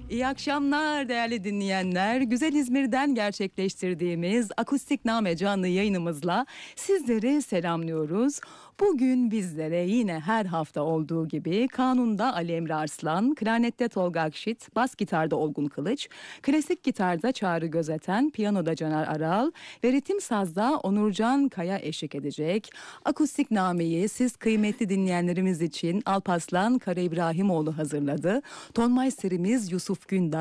İyi akşamlar değerli dinleyenler. Güzel İzmir'den gerçekleştirdiğimiz Akustik Name canlı yayınımızla sizleri selamlıyoruz. Bugün bizlere yine her hafta olduğu gibi kanunda Ali Emre Arslan, klarnette Tolga Akşit, bas gitarda Olgun Kılıç, klasik gitarda Çağrı Gözeten, piyanoda Caner Aral ve ritim sazda Onurcan Kaya eşlik edecek. Akustik Name'yi siz kıymetli dinleyenlerimiz için Alparslan Kara İbrahimoğlu hazırladı. Tonmeisterimiz Yusuf Gündar